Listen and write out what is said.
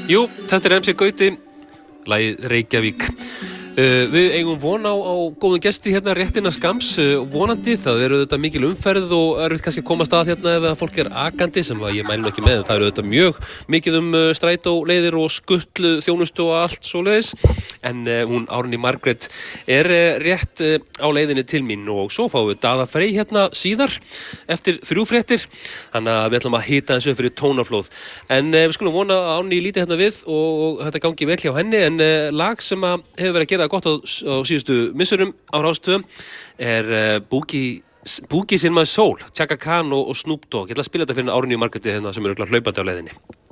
Jú, þetta MC Gauti, lagið Reykjavík. Við eigum von á góðum gesti hérna rétt innan skamms, vonandi. Það eru auðvitað mikil umferð og erfitt kannski að komast að hérna ef fólk akandi, sem ég mæli nú ekki með. Það eru auðvitað mjög mikið strætóleiðir og skuttlu þjónustu og allt svoleiðis. En hún Árný Margrét rétt á leiðinni til mín og svo fáum við Daða Frey hérna síðar eftir 3 fréttir. Þannig að við ætlum að hita þessu fyrir tónaflóð. En við skulum vona að Árný líti hérna við og þetta gangi vel hjá henni. En lag sem hefur verið að gera gott á síðustu missurum á Rás 2 Boogies in my soul, Chaka Khan og Snoop Dogg. Ég ætla að spila þetta fyrir Árný Margréti hérna sem eru hlaupandi á leiðinni.